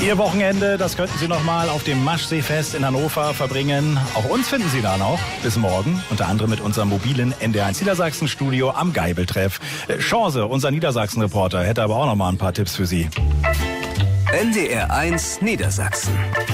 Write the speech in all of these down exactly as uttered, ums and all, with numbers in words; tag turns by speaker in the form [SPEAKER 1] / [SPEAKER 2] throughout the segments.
[SPEAKER 1] Ihr Wochenende, das könnten Sie noch mal auf dem Maschseefest in Hannover verbringen. Auch uns finden Sie da noch bis morgen, unter anderem mit unserem mobilen N D R eins Niedersachsen-Studio am Geibeltreff. Chance, unser Niedersachsen-Reporter, hätte aber auch noch mal ein paar Tipps für Sie.
[SPEAKER 2] N D R eins Niedersachsen.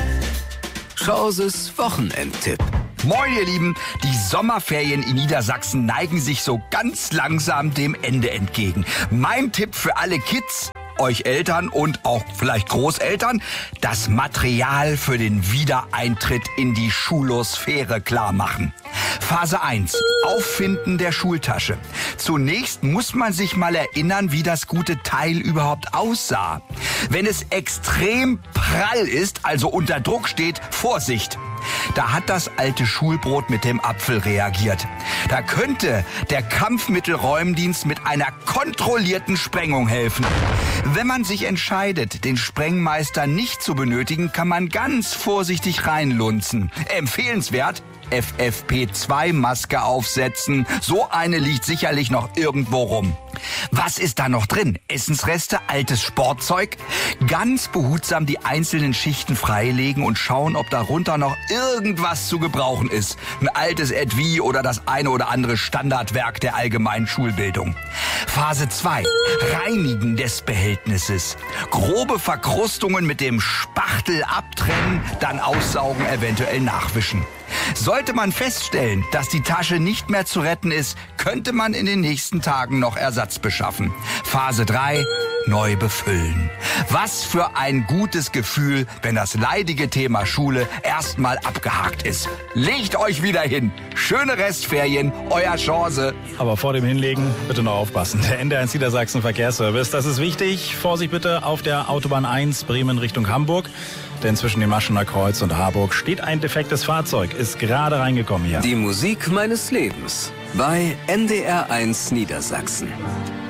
[SPEAKER 2] Chances Wochenendtipp.
[SPEAKER 3] Moin ihr Lieben, die Sommerferien in Niedersachsen neigen sich so ganz langsam dem Ende entgegen. Mein Tipp für alle Kids, euch Eltern und auch vielleicht Großeltern, das Material für den Wiedereintritt in die Schulosphäre klar machen. Phase eins. Auffinden der Schultasche. Zunächst muss man sich mal erinnern, wie das gute Teil überhaupt aussah. Wenn es extrem prall ist, also unter Druck steht, Vorsicht! Da hat das alte Schulbrot mit dem Apfel reagiert. Da könnte der Kampfmittelräumdienst mit einer kontrollierten Sprengung helfen. Wenn man sich entscheidet, den Sprengmeister nicht zu benötigen, kann man ganz vorsichtig reinlunzen. Empfehlenswert, F F P zwei Maske aufsetzen. So eine liegt sicherlich noch irgendwo rum. Was ist da noch drin? Essensreste, altes Sportzeug? Ganz behutsam die einzelnen Schichten freilegen und schauen, ob darunter noch irgendwas zu gebrauchen ist. Ein altes Etui oder das eine oder andere Standardwerk der allgemeinen Schulbildung. Phase zwei. Reinigen des Behältnisses. Grobe Verkrustungen mit dem Spachtel abtrennen, dann aussaugen, eventuell nachwischen. Sollte man feststellen, dass die Tasche nicht mehr zu retten ist, könnte man in den nächsten Tagen noch Ersatz beschaffen. Phase drei. Neu befüllen. Was für ein gutes Gefühl, wenn das leidige Thema Schule erstmal abgehakt ist. Legt euch wieder hin. Schöne Restferien, euer Chance.
[SPEAKER 1] Aber vor dem Hinlegen bitte noch aufpassen. Der N D R eins Niedersachsen Verkehrsservice, das ist wichtig. Vorsicht bitte auf der Autobahn eins Bremen Richtung Hamburg. Denn zwischen dem Maschener Kreuz und Harburg steht ein defektes Fahrzeug. Ist gerade reingekommen hier.
[SPEAKER 2] Die Musik meines Lebens bei N D R eins Niedersachsen.